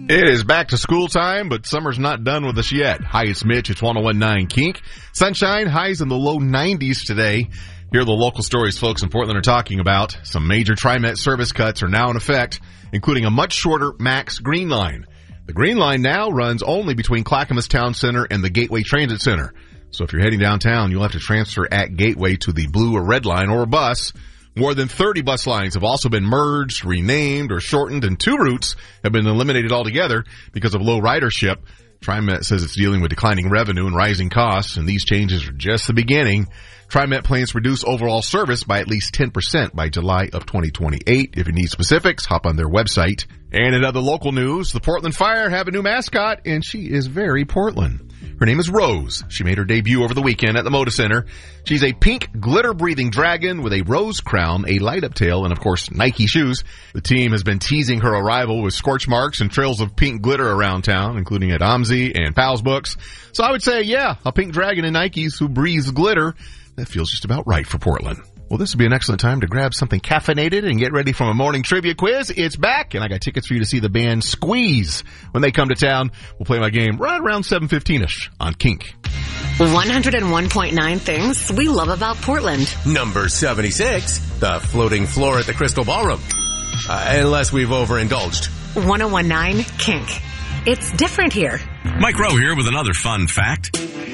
It is back to school time, but summer's not done with us yet. Hi, it's Mitch. It's 101.9 Kink. Sunshine, highs in the low 90s today. Here are the local stories folks in Portland are talking about. Some major TriMet service cuts are now in effect, including a much shorter Max Green Line. The Green Line now runs only between Clackamas Town Center and the Gateway Transit Center. So if you're heading downtown, you'll have to transfer at Gateway to the Blue or Red Line or a bus. More than 30 bus lines have also been merged, renamed, or shortened, and 2 routes have been eliminated altogether because of low ridership. TriMet says it's dealing with declining revenue and rising costs, and these changes are just the beginning. TriMet plans to reduce overall service by at least 10% by July of 2028. If you need specifics, hop on their website. And in other local news, the Portland Fire have a new mascot, and she is very Portland. Her name is Rose. She made her debut over the weekend at the Moda Center. She's a pink, glitter-breathing dragon with a rose crown, a light-up tail, and, of course, Nike shoes. The team has been teasing her arrival with scorch marks and trails of pink glitter around town, including at OMSI and Pal's Books. So I would say, yeah, a pink dragon in Nikes who breathes glitter. That feels just about right for Portland. Well, this would be an excellent time to grab something caffeinated and get ready for a morning trivia quiz. It's back, and I got tickets for you to see the band Squeeze when they come to town. We'll play my game right around 7:15ish on Kink. 101.9 things we love about Portland. Number 76, the floating floor at the Crystal Ballroom. Unless we've overindulged. 101.9 Kink. It's different here. Mike Rowe here with another fun fact.